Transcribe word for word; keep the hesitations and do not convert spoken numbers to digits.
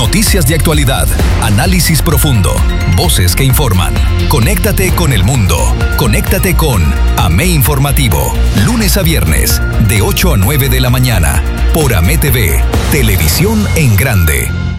Noticias de actualidad, análisis profundo, voces que informan. Conéctate con el mundo. Conéctate con A M E Informativo. Lunes a viernes, de ocho a nueve de la mañana. Por A M E T V, Televisión en Grande.